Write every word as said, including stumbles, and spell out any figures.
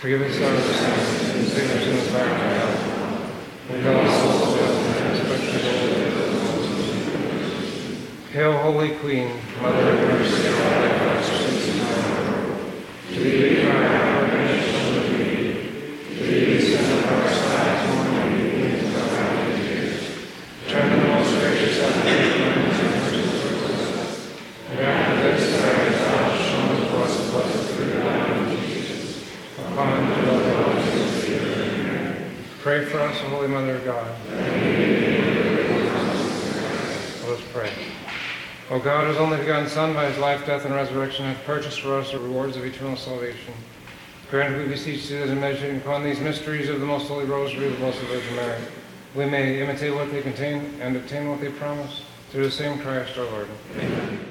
Forgive us our sins, and save us from the fire of hell. Lead all souls to heaven, especially those. Hail, Holy Queen, Mother of mercy, and all thy blessed. To thee we cry, our redemption of thee. To thee we send up our sighs, mourning and weeping into thy valley of tears. Turn the most gracious heaven, and mercy towards us. And after this, our thou shown to us the blessed fruit of thy womb, Jesus. Upon the blood of our Savior. Pray for us, O Holy Mother of God. Let us pray. O God, whose only begotten Son, by his life, death, and resurrection, hath purchased for us the rewards of eternal salvation, grant, we beseech thee, that in meditating upon these mysteries of the most holy rosary of the Blessed Virgin Mary, we may imitate what they contain and obtain what they promise, through the same Christ our Lord. Amen.